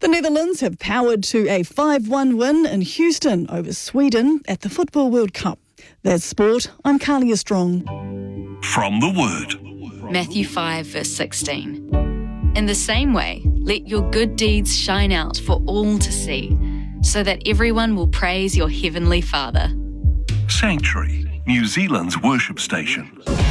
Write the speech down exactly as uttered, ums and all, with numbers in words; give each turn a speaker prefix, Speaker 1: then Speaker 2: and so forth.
Speaker 1: The Netherlands have powered to a five one win in Houston over Sweden at the Football World Cup. That's sport. I'm Carlia Strong.
Speaker 2: From the Word.
Speaker 3: Matthew five, verse sixteen. In the same way, let your good deeds shine out for all to see, so that everyone will praise your heavenly Father.
Speaker 2: Sanctuary, New Zealand's worship station.